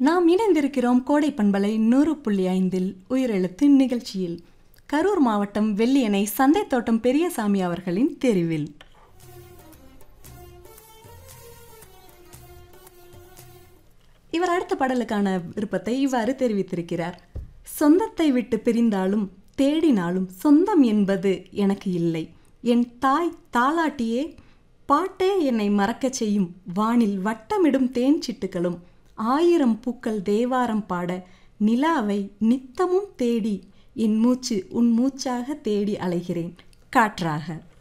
நாம் இணைந்திருக்கிறோம் கோடை பண்பலை 100.5 உயிரெழுத்து நிகழ்ச்சியில். கரூர் மாவட்டம் வெள்ளியணை சந்தைத்தோட்டம் பெரியசாமி அவர்களின் தெரிவில். இவர் அடுத்த பாடலுக்கான விருப்பத்தை இவ்வாறு தெரிவித்திருக்கிறார். சொந்தத்தை விட்டு பிரிந்தாலும் தேடினாலும் சொந்தம் என்பது எனக்கு இல்லை. என் தாய் தாலாட்டியே பாட்டே என்னை மறக்கச் செய்யும். வானில் வட்டமிடும் தேன் சிட்டுகளும் 1000 பூக்கள் தேவாரம் பாட நிலாவை நித்தமும் தேடி என் மூச்சு உன் மூச்சாக தேடி அலைகிறேன் காற்றாக.